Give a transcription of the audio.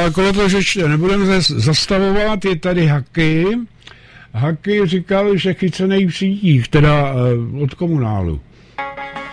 ale kolem toho, že nebudeme zastavovat, je tady Haky. Haky říkal, že chycenej v sítích, teda od komunálu.